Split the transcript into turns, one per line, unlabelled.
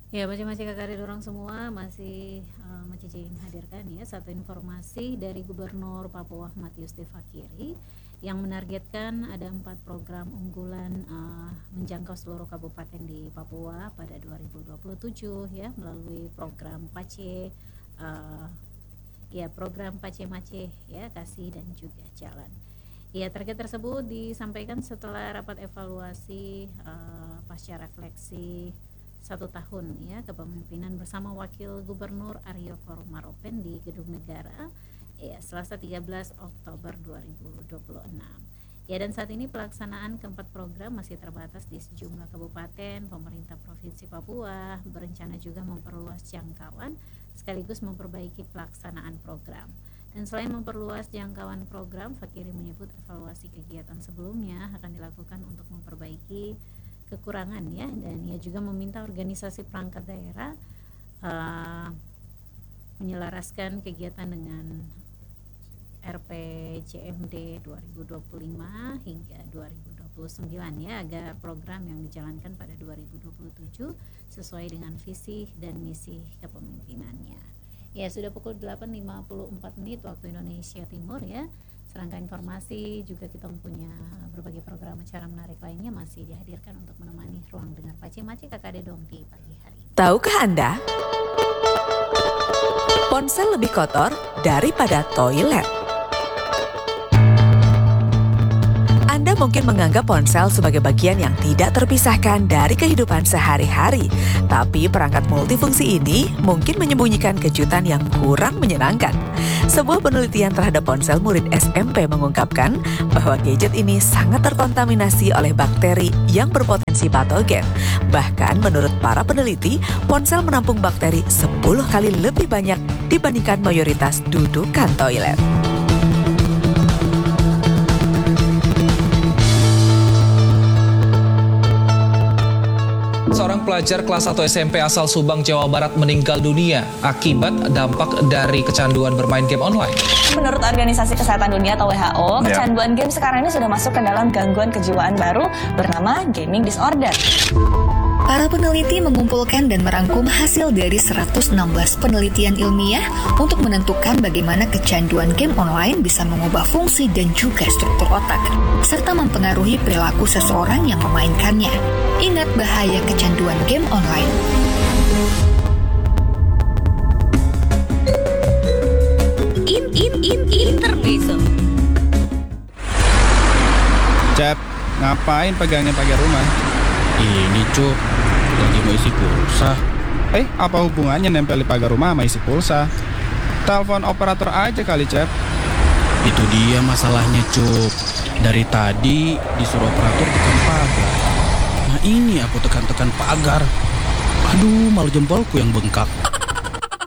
Ya, macam-macam kakak dorong semua masih Cici hadirkan ya satu informasi dari Gubernur Papua Matius Fakiri yang menargetkan ada 4 program unggulan menjangkau seluruh kabupaten di Papua pada 2027 ya melalui program PACE program PACE Mace ya kasih dan juga jalan. Ya, target tersebut disampaikan setelah rapat evaluasi pasca refleksi 1 tahun ya kepemimpinan bersama Wakil Gubernur Aryo Korumaropen di Gedung Negara ya Selasa 13 Oktober 2026. Ya, dan saat ini pelaksanaan keempat program masih terbatas di sejumlah kabupaten. Pemerintah Provinsi Papua berencana juga memperluas jangkauan sekaligus memperbaiki pelaksanaan program. Dan selain memperluas jangkauan program, Fakiri menyebut evaluasi kegiatan sebelumnya akan dilakukan untuk memperbaiki kekurangan ya, dan ia juga meminta organisasi perangkat daerah menyelaraskan kegiatan dengan RPJMD 2025 hingga 2029 ya agar program yang dijalankan pada 2027 sesuai dengan visi dan misi kepemimpinannya. Ya, sudah pukul 8.54 waktu Indonesia Timur ya. Serangkaian informasi juga kita punya berbagai program acara menarik lainnya masih dihadirkan untuk menemani ruang dengar Pace Mace KKD Dong di pagi hari ini.
Tahukah Anda? Ponsel lebih kotor daripada toilet. Anda mungkin menganggap ponsel sebagai bagian yang tidak terpisahkan dari kehidupan sehari-hari. Tapi perangkat multifungsi ini mungkin menyembunyikan kejutan yang kurang menyenangkan. Sebuah penelitian terhadap ponsel murid SMP mengungkapkan bahwa gadget ini sangat terkontaminasi oleh bakteri yang berpotensi patogen. Bahkan menurut para peneliti, ponsel menampung bakteri 10 kali lebih banyak dibandingkan mayoritas dudukan toilet.
Seorang pelajar kelas 1 SMP asal Subang, Jawa Barat meninggal dunia akibat dampak dari kecanduan bermain game online.
Menurut Organisasi Kesehatan Dunia atau WHO, kecanduan game sekarang ini sudah masuk ke dalam gangguan kejiwaan baru bernama gaming disorder.
Para peneliti mengumpulkan dan merangkum hasil dari 116 penelitian ilmiah untuk menentukan bagaimana kecanduan game online bisa mengubah fungsi dan juga struktur otak, serta mempengaruhi perilaku seseorang yang memainkannya. Ingat bahaya kecanduan game online.
Intermezzo.
Cep, ngapain pegangnya pakai rumah?
Ini Cuk, lagi mau isi pulsa.
Apa hubungannya nempel di pagar rumah sama isi pulsa? Telepon operator aja kali, Cep.
Itu dia masalahnya Cuk. Dari tadi disuruh operator tekan pagar. Nah ini aku tekan-tekan pagar. Aduh, malah jempolku yang bengkak.